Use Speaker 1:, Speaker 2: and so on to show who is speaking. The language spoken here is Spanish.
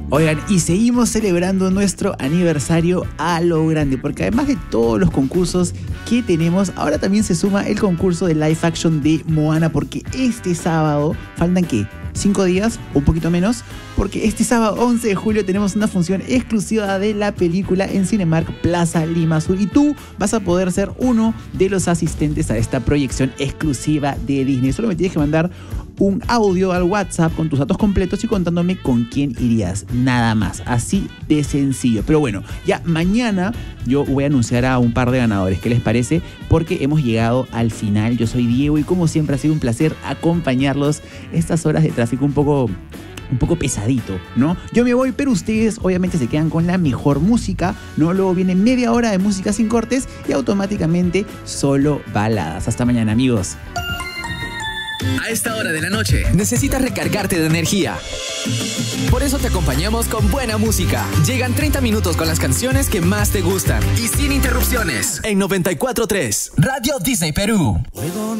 Speaker 1: Oigan, y seguimos celebrando nuestro aniversario a lo grande, porque además de todos los concursos que tenemos, ahora también se suma el concurso de live action de Moana, porque este sábado, faltan ¿qué? 5 días, un poquito menos, porque este sábado 11 de julio tenemos una función exclusiva de la película en Cinemark Plaza Lima Sur, y tú vas a poder ser uno de los asistentes a esta proyección exclusiva de Disney. Solo me tienes que mandar un audio al WhatsApp con tus datos completos y contándome con quién irías, nada más, así de sencillo. Pero bueno, ya mañana yo voy a anunciar a un par de ganadores, ¿qué les parece? Porque hemos llegado al final. Yo soy Diego y como siempre ha sido un placer acompañarlos estas horas de tráfico un poco pesadito, ¿no? Yo me voy, pero ustedes obviamente se quedan con la mejor música, ¿no? Luego viene media hora de música sin cortes y automáticamente solo baladas. Hasta mañana, amigos.
Speaker 2: A esta hora de la noche necesitas recargarte de energía. Por eso te acompañamos con buena música. Llegan 30 minutos con las canciones que más te gustan y sin interrupciones en 94.3 Radio Disney Perú.